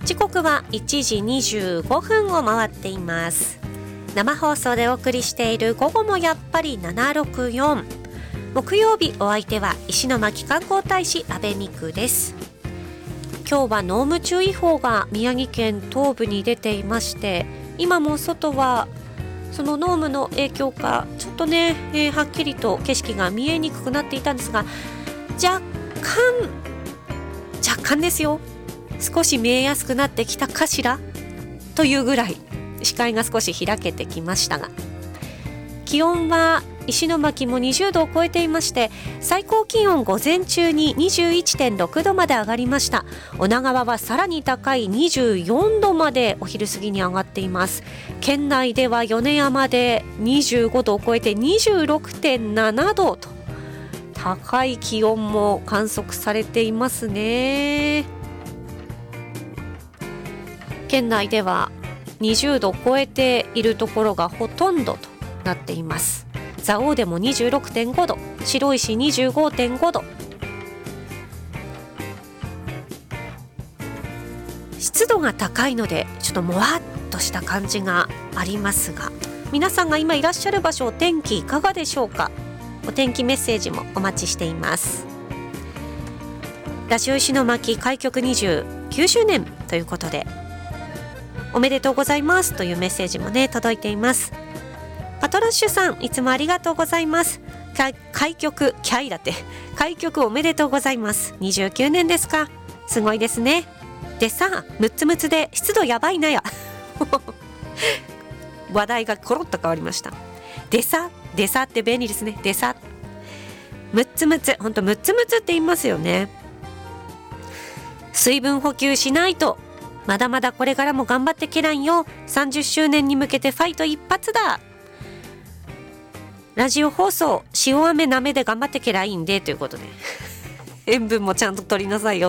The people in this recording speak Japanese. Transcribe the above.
時刻は1時25分を回っています。生放送でお送りしている午後もやっぱり764、木曜日お相手は石巻観光大使阿部美久です。今日は濃霧注意報が宮城県東部に出ていまして、今も外はその濃霧の影響かちょっとね、はっきりと景色が見えにくくなっていたんですが、若干ですよ、少し見えやすくなってきたかしらというぐらい視界が少し開けてきましたが、気温は石巻も20度を超えていまして、最高気温午前中に 21.6 度まで上がりました。女川はさらに高い24度までお昼過ぎに上がっています。県内では米山で25度を超えて 26.7 度と高い気温も観測されていますね。県内では20度を超えているところがほとんどとなっています。蔵王でも 26.5 度、白石 25.5 度。湿度が高いのでちょっともわっとした感じがありますが、皆さんが今いらっしゃる場所、お天気いかがでしょうか。お天気メッセージもお待ちしています。ラジオ石巻開局29周年ということで、おめでとうございますというメッセージもね届いています。パトラッシュさん、いつもありがとうございます。開局おめでとうございます。29年ですか、すごいですね。でさ、むつむつで湿度やばいなや話題がコロッと変わりました。でさって便利ですね。でさ、むつむつ、ほんとむつむつって言いますよね。水分補給しないと。まだまだこれからも頑張ってけらんよ。30周年に向けてファイト一発だ。ラジオ放送、塩飴なめで頑張ってけらいんでということで塩分もちゃんと取りなさいよ